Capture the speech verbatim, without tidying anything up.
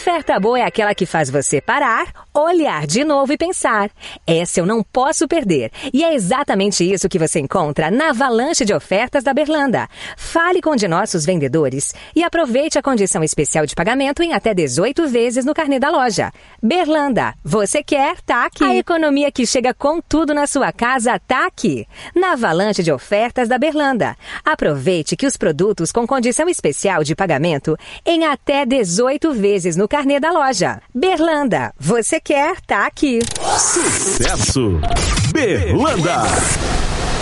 Oferta boa é aquela que faz você parar, olhar de novo e pensar. Essa eu não posso perder. E é exatamente isso que você encontra na avalanche de ofertas da Berlanda. Fale com um de nossos vendedores e aproveite a condição especial de pagamento em até dezoito vezes no carnê da loja. Berlanda, você quer? Tá aqui. A economia que chega com tudo na sua casa tá aqui. Na avalanche de ofertas da Berlanda. Aproveite que os produtos com condição especial de pagamento em até dezoito vezes no carnê da loja. Berlanda, você quer? Tá aqui. Sucesso! Berlanda!